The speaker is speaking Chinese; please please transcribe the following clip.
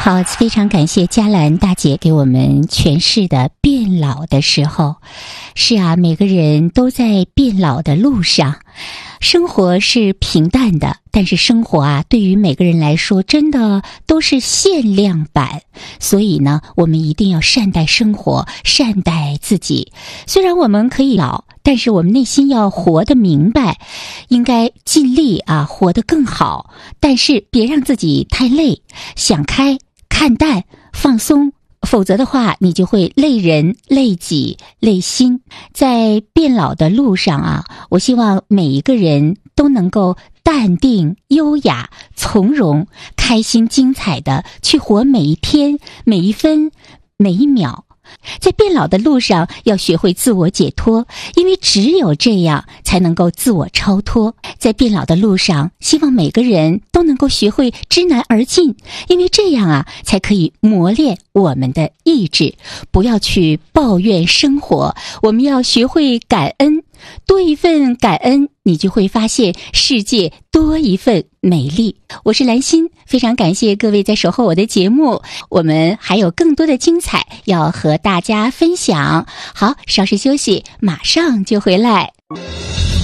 好，非常感谢嘉兰大姐给我们诠释的变老的时候。是啊，每个人都在变老的路上。生活是平淡的，但是生活啊，对于每个人来说真的都是限量版。所以呢，我们一定要善待生活，善待自己。虽然我们可以老，但是我们内心要活得明白，应该尽力啊，活得更好。但是别让自己太累，想开，看淡，放松。否则的话，你就会累人、累己、累心。在变老的路上啊，我希望每一个人都能够淡定、优雅、从容、开心、精彩的去活每一天、每一分、每一秒。在变老的路上，要学会自我解脱，因为只有这样才能够自我超脱。在变老的路上，希望每个人都能够学会知难而进，因为这样啊，才可以磨练我们的意志。不要去抱怨生活，我们要学会感恩。多一份感恩，你就会发现世界多一份美丽。我是兰心，非常感谢各位在守候我的节目，我们还有更多的精彩要和大家分享。好，稍事休息，马上就回来。